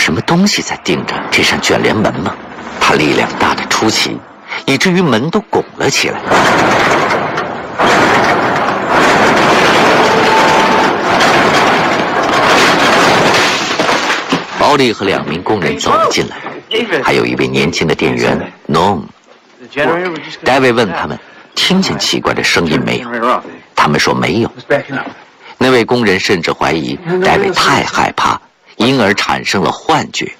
什么东西在盯着这扇卷帘门吗？它力量大得出奇，以至于门都拱了起来。奥利和2名工人走了进来，还有一位年轻的店员 Norm。戴维问他们听见奇怪的声音没有，他们说没有。那位工人甚至怀疑戴维太害怕，因而产生了幻觉。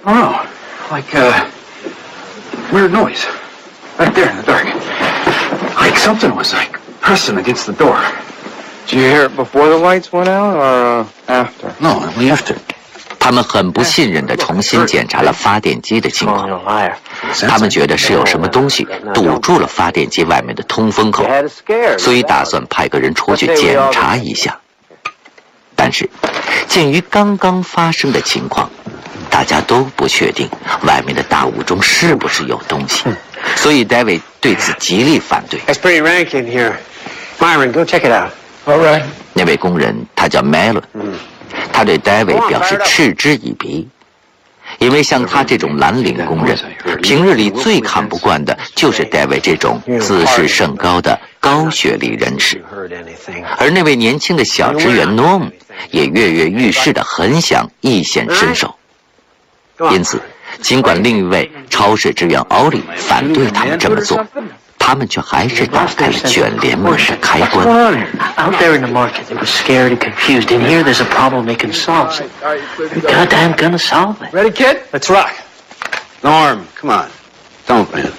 Weird noise. Right there in the dark. Like something was pressing against the door. Did you hear it before the lights went out or after? No, only after. 他们很不信任地重新检查了发电机的情况，他们觉得是有什么东西堵住了发电机外面的通风口，所以打算派个人出去检查一下。但是，鉴于刚刚发生的情况，大家都不确定外面的大雾中是不是有东西，所以戴维对此极力反对。 It's pretty rank in here. Myron, go check it out. All right. 那位工人他叫 Malon， 他对戴维表示嗤之以鼻，因为像他这种蓝领工人，平日里最看不惯的就是戴维这种自视甚高的高学历人士。而那位年轻的小职员 Norm 也跃跃欲试的很想一显身手。因此，尽管另一位超市职员奥利反对他们这么做，他们却还是打开了卷帘门的开关。 Out there in the market, they were scared and confused. In here, there's a problem they can solve. You're goddamn gonna solve it. Ready, kid? Let's rock. Norm, come on. Don't, man.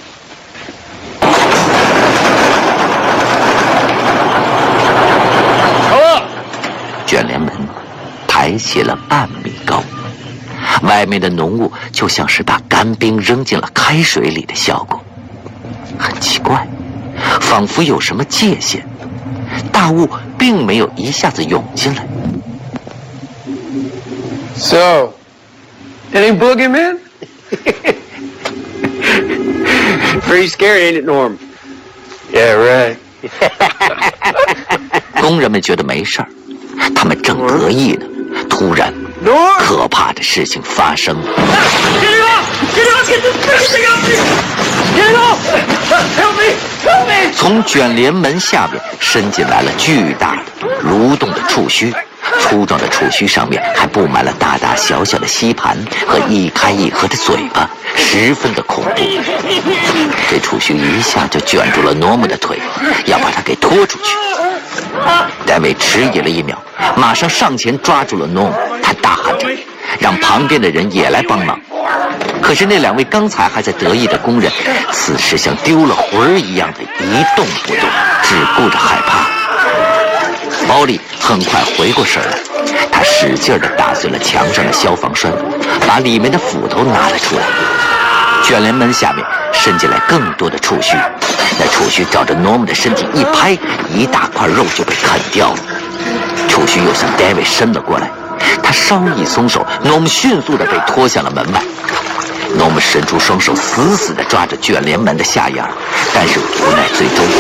卷帘门抬起了半米高，外面的浓雾就像是把干冰扔进了开水里的效果。很奇怪，仿佛有什么界限，大雾并没有一下子涌进来。 So, any boogeyman? Pretty scary, ain't it, Norm? Yeah, right. 工人们觉得没事儿，他们正得意呢，突然，可怕的事情发生了。从卷帘门下面伸进来了巨大的蠕动的触须，粗壮的触须上面还布满了大大小小的吸盘和一开一合的嘴巴，十分的恐怖。这触须一下就卷住了诺姆的腿，要把他给拖出去。戴维迟疑了1秒，马上上前抓住了诺姆，他大喊着让旁边的人也来帮忙。可是那2位刚才还在得意的工人，此时像丢了魂儿一样的一动不动，只顾着害怕。奥利很快回过神来，他使劲地打碎了墙上的消防栓，把里面的斧头拿了出来。卷帘门下面伸进来更多的触须，那触须照着诺姆的身体一拍，一大块肉就被啃掉了。触须又向戴维伸了过来，他稍一松手，诺姆迅速地被拖向了门外。诺姆伸出双手，死死地抓着卷帘门的下沿，但是无奈最终